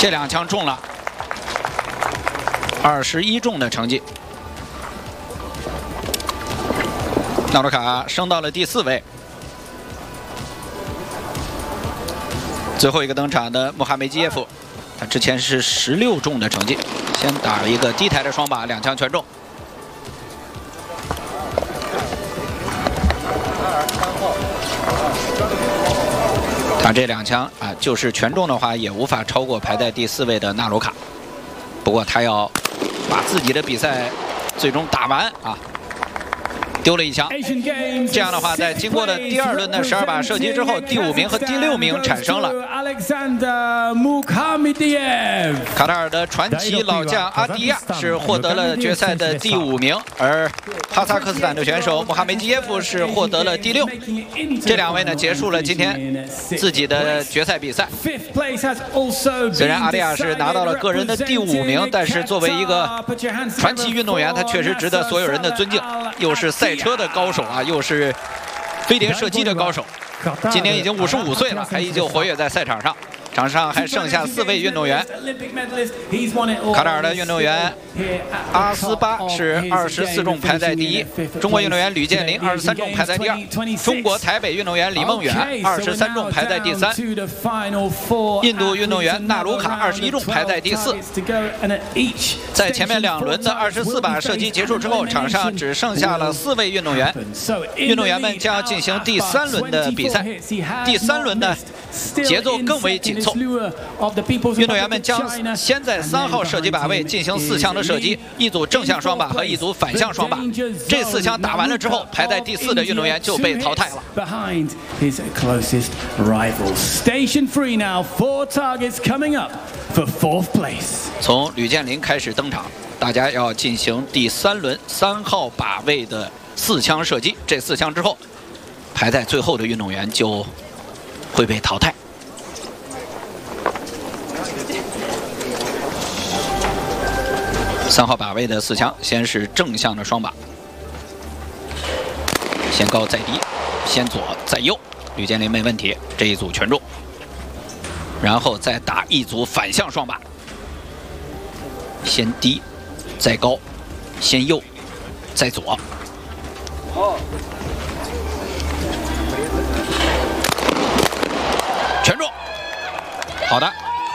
这2枪中了，21中的成绩。纳鲁卡升到了第4位。最后一个登场的穆哈梅基耶夫，他之前是16中的成绩，先打了一个低台的双把，2枪全中。 他这2枪啊，就是全中的话，也无法超过排在第4位的纳鲁卡。不过他要把自己的比赛最终打完啊，丢了1枪。这样的话，在经过了第2轮的12把射击之后，第5名和第6名产生了。卡塔尔的传奇老将阿迪亚是获得了决赛的第5名，而哈萨克斯坦的选手穆哈梅基耶夫是获得了第6。这2位呢，结束了今天自己的决赛比赛。虽然阿迪亚是拿到了个人的第5名，但是作为一个传奇运动员，他确实值得所有人的尊敬。又是赛车的高手啊，又是飞碟射击的高手。今年已经55岁了，还依旧活跃在赛场上。 场上还剩下4位运动员。卡塔尔的运动员阿斯巴是24中排在第1，中国运动员吕建林23中排在第2，中国台北运动员李梦远23中排在第3，印度运动员纳鲁卡21中排在第4。在前面2轮的24把射击结束之后，场上只剩下了4位运动员，运动员们将要进行第3轮的比赛。第3轮呢，节奏更为紧凑。运动员们将先在3号射击靶位进行4枪的射击，一组正向双靶和一组反向双靶。这4枪打完了之后，排在第4的运动员就被淘汰了。从吕建林开始登场，大家要进行第3轮3号靶位的4枪射击。这4枪之后，排在最后的运动员就会被淘汰。 3号靶位的4枪，先是正向的双靶，先高再低，先左再右，吕建林没问题，这一组全中。然后再打一组反向双靶，先低，再高，先右，再左。全中，好的。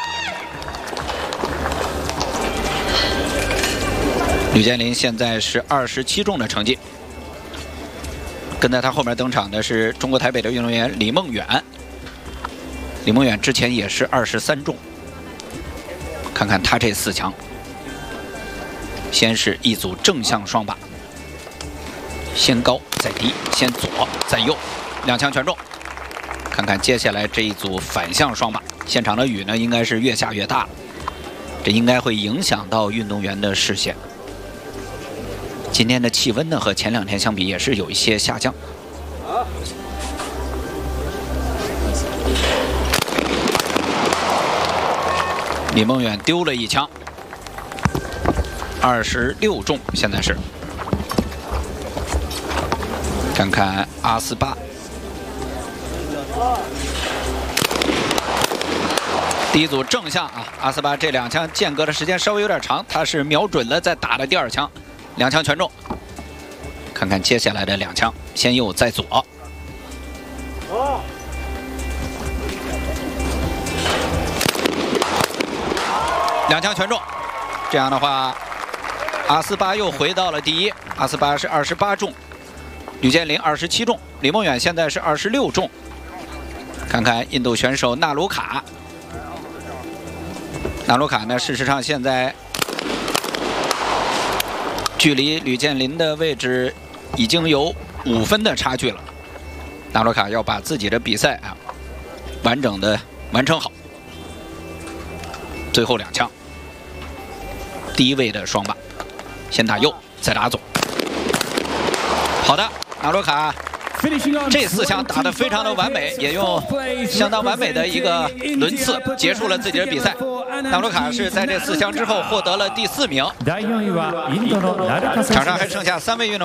吕建林现在是27中的成绩，跟在他后面登场的是中国台北的运动员李梦远。李梦远之前也是23中，看看他这4枪，先是一组正向双靶，先高再低，先左再右，2枪全中。看看接下来这一组反向双靶，现场的雨呢应该是越下越大，这应该会影响到运动员的视线。 今天的气温呢，和前2天相比也是有一些下降。李梦远丢了1枪，26中，现在是。看看阿斯巴，第一组正向啊，阿斯巴这2枪间隔的时间稍微有点长，他是瞄准了再打的第2枪。 2枪全中，看看接下来的2枪，先右再左。2枪全中，这样的话，阿斯巴又回到了第1。阿斯巴是28中，吕建林27中，李梦远现在是26中。看看印度选手纳鲁卡，纳鲁卡呢，事实上现在。 距离吕建林的位置已经有5分的差距了。纳鲁卡要把自己的比赛啊完整的完成好。最后2枪，第1位的双靶，先打右，再打左。好的，纳鲁卡这4枪打得非常的完美，也用相当完美的一个轮次结束了自己的比赛。纳鲁卡是在这4枪之后获得了第4名。场上还剩下3位运动员。